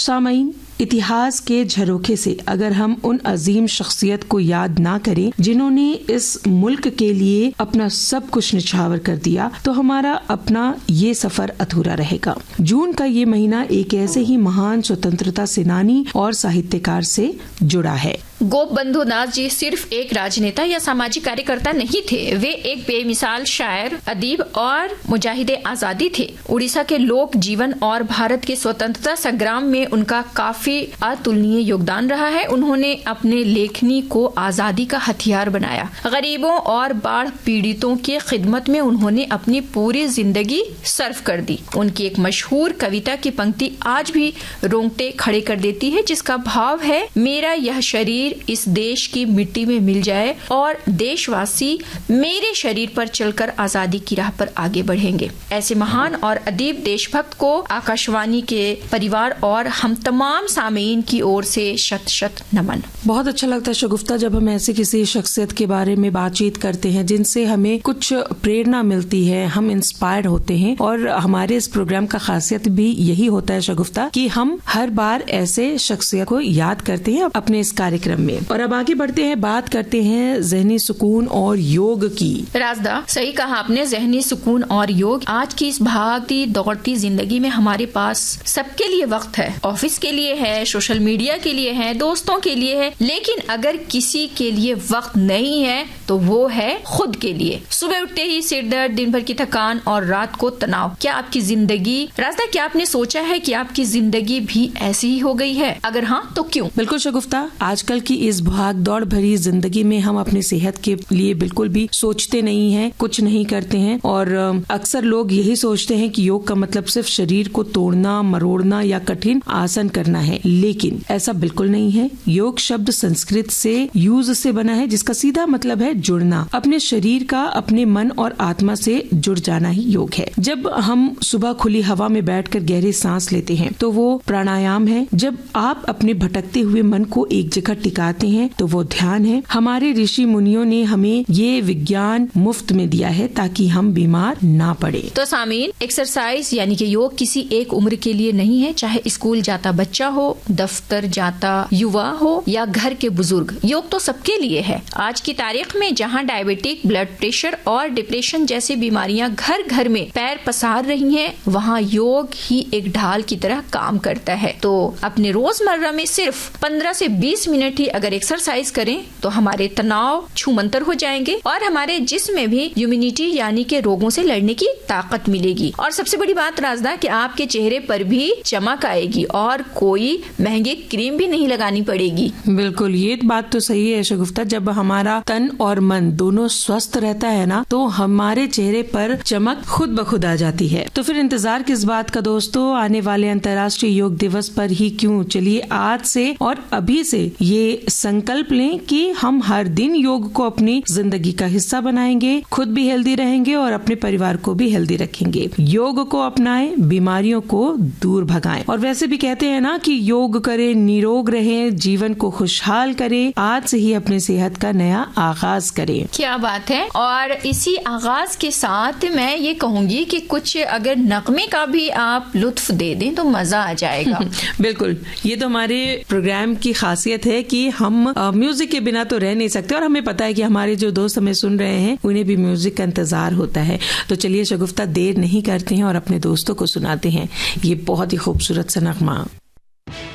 सामईन, इतिहास के झरोखे से अगर हम उन अजीम शख्सियत को याद ना करें जिन्होंने इस मुल्क के लिए अपना सब कुछ निछावर कर दिया, तो हमारा अपना ये सफर अधूरा रहेगा। जून का ये महीना एक ऐसे ही महान स्वतंत्रता सेनानी और साहित्यकार से जुड़ा है। गोपबंधु दास जी सिर्फ एक राजनेता या सामाजिक कार्यकर्ता नहीं थे, वे एक बेमिसाल शायर, अदीब और मुजाहिदे आजादी थे। उड़ीसा के लोक जीवन और भारत के स्वतंत्रता संग्राम में उनका काफी अतुलनीय योगदान रहा है। उन्होंने अपने लेखनी को आजादी का हथियार बनाया। गरीबों और बाढ़ पीड़ितों की खिदमत में उन्होंने अपनी पूरी जिंदगी सर्फ कर दी। उनकी एक मशहूर कविता की पंक्ति आज भी रोंगटे खड़े कर देती है, जिसका भाव है, मेरा यह शरीर इस देश की मिट्टी में मिल जाए और देशवासी मेरे शरीर पर चलकर आजादी की राह पर आगे बढ़ेंगे। ऐसे महान और अदीब देशभक्त को आकाशवाणी के परिवार और हम तमाम सामीन की ओर से शत शत नमन। बहुत अच्छा लगता है शगुफ्ता जब हम ऐसे किसी शख्सियत के बारे में बातचीत करते हैं जिनसे हमें कुछ प्रेरणा मिलती है, हम इंस्पायर्ड होते हैं। और हमारे इस प्रोग्राम का खासियत भी यही होता है शगुफ्ता कि हम हर बार ऐसे शख्सियत को याद करते हैं अपने इस कार्यक्रम में। और अब आगे बढ़ते हैं, बात करते हैं ज़हनी सुकून और योग की। राजदा, सही कहा आपने, ज़हनी सुकून और योग। आज की इस भागती दौड़ती जिंदगी में हमारे पास सबके लिए वक्त है। ऑफिस के लिए है, सोशल मीडिया के लिए है, दोस्तों के लिए है, लेकिन अगर किसी के लिए वक्त नहीं है तो वो है खुद के लिए। सुबह उठते ही सिर दर्द, दिन भर की थकान और रात को तनाव। क्या आपकी जिंदगी, राजदा, क्या आपने सोचा है कि आपकी जिंदगी भी ऐसी ही हो गई है? अगर हाँ तो क्यों? बिल्कुल शगुफ्ता, आजकल की इस भाग दौड़ भरी जिंदगी में हम अपनी सेहत के लिए बिल्कुल भी सोचते नहीं हैं, कुछ नहीं करते हैं। और अक्सर लोग यही सोचते हैं कि योग का मतलब सिर्फ शरीर को तोड़ना, मरोड़ना या कठिन आसन करना है, लेकिन ऐसा बिल्कुल नहीं है। योग शब्द संस्कृत से यूज से बना है, जिसका सीधा मतलब है जुड़ना। अपने शरीर का अपने मन और आत्मा से जुड़ जाना ही योग है। जब हम सुबह खुली हवा में बैठकर गहरी सांस लेते हैं तो वो प्राणायाम है। जब आप अपने भटकते हुए मन को एक जगह टिकाते हैं तो वो ध्यान है। हमारे ऋषि मुनियों ने हमें ये विज्ञान मुफ्त में दिया है ताकि हम बीमार ना पड़े। तो सामीन, एक्सरसाइज यानी कि योग किसी एक उम्र के लिए नहीं है, चाहे स्कूल जाता बच्चा हो, दफ्तर जाता युवा हो या घर के बुजुर्ग। योग तो सबके लिए है। आज की तारीख में जहाँ डायबिटिक, ब्लड प्रेशर और डिप्रेशन जैसी बीमारियां घर घर में पैर पसार रही हैं, वहाँ योग ही एक ढाल की तरह काम करता है। तो अपने रोजमर्रा में सिर्फ 15 से 20 मिनट ही अगर एक्सरसाइज करें तो हमारे तनाव छूमंतर हो जाएंगे और हमारे जिस्म में भी इम्यूनिटी यानी कि रोगों से लड़ने की ताकत मिलेगी। और सबसे बड़ी बात राजदा, कि आपके चेहरे पर भी चमक आएगी और कोई महंगी क्रीम भी नहीं लगानी पड़ेगी। बिल्कुल, ये बात तो सही है शगुफ्ता। जब हमारा तन और मन दोनों स्वस्थ रहता है ना, तो हमारे चेहरे पर चमक खुद ब खुद आ जाती है। तो फिर इंतजार किस बात का दोस्तों, आने वाले अंतर्राष्ट्रीय योग दिवस पर ही क्यों, चलिए आज से और अभी से ये संकल्प लें कि हम हर दिन योग को अपनी जिंदगी का हिस्सा बनाएंगे, खुद भी हेल्दी रहेंगे और अपने परिवार को भी हेल्दी रखेंगे। योग को अपनाएं, बीमारियों को दूर भगाएं। और वैसे भी कहते हैं ना कि योग करें, निरोग रहें, जीवन को खुशहाल करें। आज से ही अपनी सेहत का नया आगाज करें। क्या बात है। और इसी आगाज के साथ मैं ये कहूंगी कि कुछ अगर नगमे का भी आप लुत्फ दे दें तो मजा आ जाएगा। बिल्कुल, ये तो हमारे प्रोग्राम की खासियत है कि हम म्यूजिक के बिना तो रह नहीं सकते। और हमें पता है कि हमारे जो दोस्त हमें सुन रहे हैं उन्हें भी म्यूजिक का इंतजार होता है। तो चलिए शगुफ्ता, देर नहीं करते हैं और अपने दोस्तों को सुनाते हैं ये बहुत ही खूबसूरत सा नगमा।